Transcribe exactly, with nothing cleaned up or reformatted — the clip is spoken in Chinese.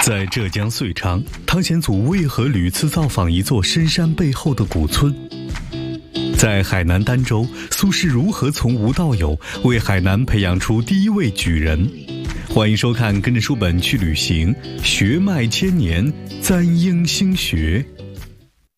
在浙江遂昌，汤显祖为何屡次造访一座深山背后的古村？在海南儋州，苏轼如何从无到有，为海南培养出第一位举人？欢迎收看《跟着书本去旅行》，学脉千年，簪缨心学。